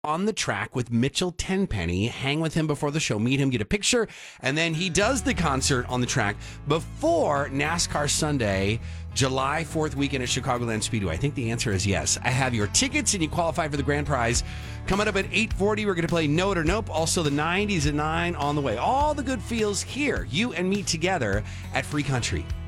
on the track with Mitchell Tenpenny, hang with him before the show, meet him, get a picture, and then he does the concert on the track before NASCAR Sunday, July 4th weekend at Chicagoland Speedway. I think the answer is yes. I have your tickets, and you qualify for the grand prize. Coming up at 8:40, we're going to play Note or Nope. Also, the 90s at 9 on the way. All the good feels here, you and me together at Free Country.